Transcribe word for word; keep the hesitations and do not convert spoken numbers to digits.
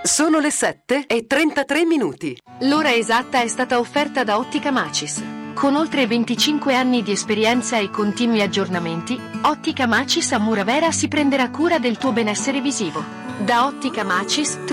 Sono le sette e trentatré minuti. L'ora esatta è stata offerta da Ottica Macis. Con oltre venticinque anni di esperienza e continui aggiornamenti, Ottica Macis a Muravera si prenderà cura del tuo benessere visivo. Da Ottica Macis